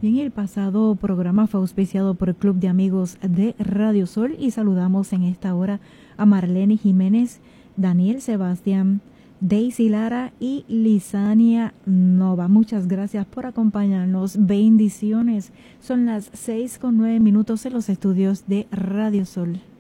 Bien, el pasado programa fue auspiciado por el Club de Amigos de Radio Sol y saludamos en esta hora a Marlene Jiménez, Daniel Sebastián, Daisy Lara y Lisania Nova. Muchas gracias por acompañarnos. Bendiciones. Son las 6:09 en los estudios de Radio Sol.